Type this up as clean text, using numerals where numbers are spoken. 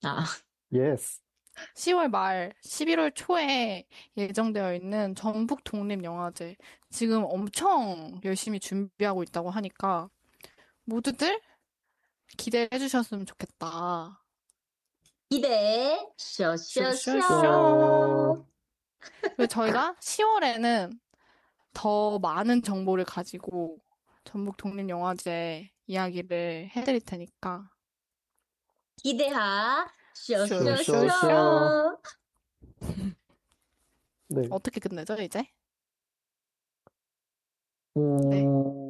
아, 예스. 10월 말, 11월 초에 예정되어 있는 전북 독립영화제. 지금 엄청 열심히 준비하고 있다고 하니까 모두들 기대해 주셨으면 좋겠다. 기대. 쇼쇼쇼. 쇼쇼쇼. 그리고 저희가 10월에는 더 많은 정보를 가지고 전북 독립영화제 이야기를 해드릴 테니까 기대하. 쇼쇼쇼. 쇼쇼쇼. 네. 어떻게 끝내죠, 이제? 네. 음,